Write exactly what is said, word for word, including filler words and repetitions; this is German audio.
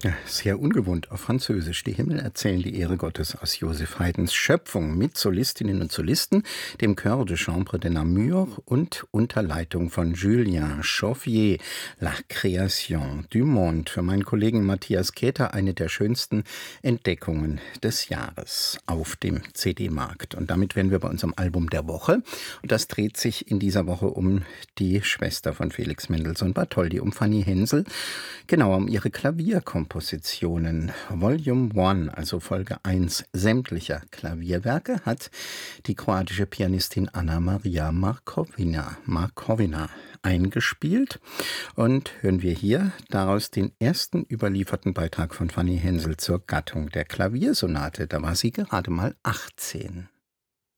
Ja, sehr ungewohnt auf Französisch. Die Himmel erzählen die Ehre Gottes aus Joseph Haydns Schöpfung mit Solistinnen und Solisten, dem Chœur de Chambre de Namur und unter Leitung von Julien Chauffier. La Création du Monde. Für meinen Kollegen Matthias Käther eine der schönsten Entdeckungen des Jahres auf dem C D-Markt. Und damit wären wir bei unserem Album der Woche. Und das dreht sich in dieser Woche um die Schwester von Felix Mendelssohn Bartholdy, um Fanny Hensel. Genauer um ihre Klavierkompositionen. Volume eins, also Folge eins sämtlicher Klavierwerke, hat die kroatische Pianistin Anna Maria Markovina, Markovina eingespielt. Und hören wir hier daraus den ersten überlieferten Beitrag von Fanny Hensel zur Gattung der Klaviersonate. Da war sie gerade mal achtzehn.